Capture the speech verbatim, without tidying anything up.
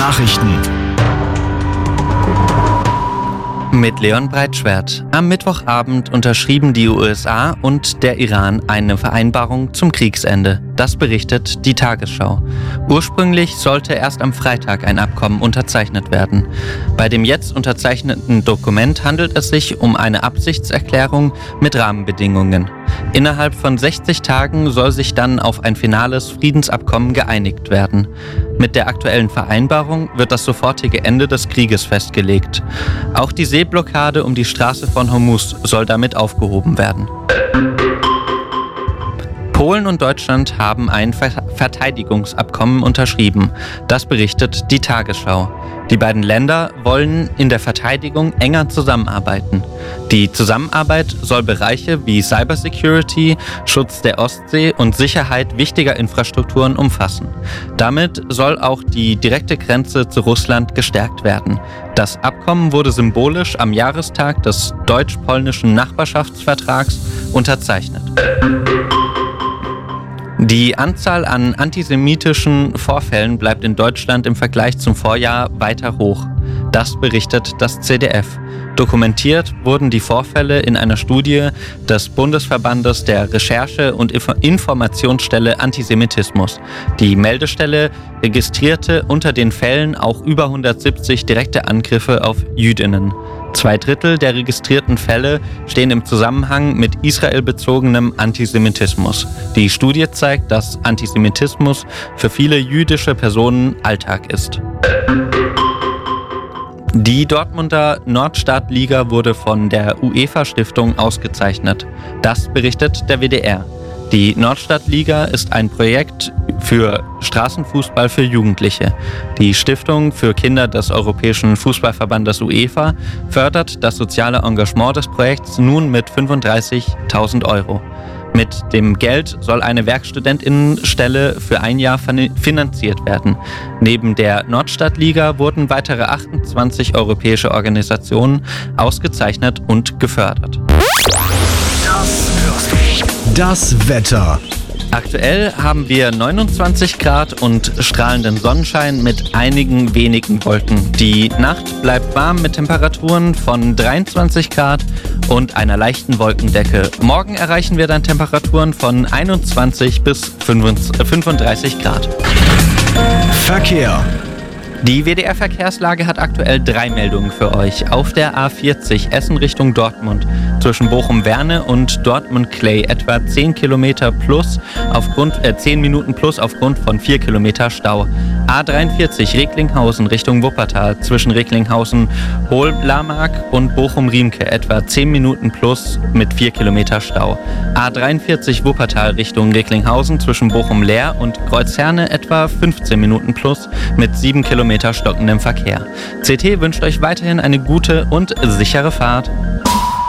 Nachrichten. Mit Leon Breitschwert. Am Mittwochabend unterschrieben die U S A und der Iran eine Vereinbarung zum Kriegsende. Das berichtet die Tagesschau. Ursprünglich sollte erst am Freitag ein Abkommen unterzeichnet werden. Bei dem jetzt unterzeichneten Dokument handelt es sich um eine Absichtserklärung mit Rahmenbedingungen. Innerhalb von sechzig Tagen soll sich dann auf ein finales Friedensabkommen geeinigt werden. Mit der aktuellen Vereinbarung wird das sofortige Ende des Krieges festgelegt. Auch die Seeblockade um die Straße von Hormuz soll damit aufgehoben werden. Polen und Deutschland haben ein Verteidigungsabkommen unterschrieben. Das berichtet die Tagesschau. Die beiden Länder wollen in der Verteidigung enger zusammenarbeiten. Die Zusammenarbeit soll Bereiche wie Cybersecurity, Schutz der Ostsee und Sicherheit wichtiger Infrastrukturen umfassen. Damit soll auch die direkte Grenze zu Russland gestärkt werden. Das Abkommen wurde symbolisch am Jahrestag des deutsch-polnischen Nachbarschaftsvertrags unterzeichnet. Die Anzahl an antisemitischen Vorfällen bleibt in Deutschland im Vergleich zum Vorjahr weiter hoch. Das berichtet das Z D F. Dokumentiert wurden die Vorfälle in einer Studie des Bundesverbandes der Recherche- und Informationsstelle Antisemitismus. Die Meldestelle registrierte unter den Fällen auch über hundertsiebzig direkte Angriffe auf Jüdinnen. Zwei Drittel der registrierten Fälle stehen im Zusammenhang mit israelbezogenem Antisemitismus. Die Studie zeigt, dass Antisemitismus für viele jüdische Personen Alltag ist. Die Dortmunder Nordstadt-Liga wurde von der UEFA-Stiftung ausgezeichnet. Das berichtet der W D R. Die Nordstadt-Liga ist ein Projekt für Straßenfußball für Jugendliche. Die Stiftung für Kinder des Europäischen Fußballverbandes UEFA fördert das soziale Engagement des Projekts nun mit fünfunddreißigtausend Euro. Mit dem Geld soll eine Werkstudentinnenstelle für ein Jahr finanziert werden. Neben der Nordstadt-Liga wurden weitere achtundzwanzig europäische Organisationen ausgezeichnet und gefördert. Das hörst du. Das Wetter. Aktuell haben wir neunundzwanzig Grad und strahlenden Sonnenschein mit einigen wenigen Wolken. Die Nacht bleibt warm mit Temperaturen von dreiundzwanzig Grad und einer leichten Wolkendecke. Morgen erreichen wir dann Temperaturen von einundzwanzig bis fünfunddreißig Grad. Verkehr. Die W D R-Verkehrslage hat aktuell drei Meldungen für euch. Auf der A vierzig Essen Richtung Dortmund zwischen Bochum-Werne und Dortmund-Clay etwa zehn Kilometer plus aufgrund, äh, zehn Minuten plus aufgrund von vier Kilometer Stau. A dreiundvierzig Recklinghausen Richtung Wuppertal zwischen Recklinghausen-Hohlamark und Bochum-Riemke etwa zehn Minuten plus mit vier Kilometer Stau. A dreiundvierzig Wuppertal Richtung Recklinghausen zwischen Bochum-Leer und Kreuzherne etwa fünfzehn Minuten plus mit sieben Kilometer stockendem Verkehr. C T wünscht euch weiterhin eine gute und sichere Fahrt.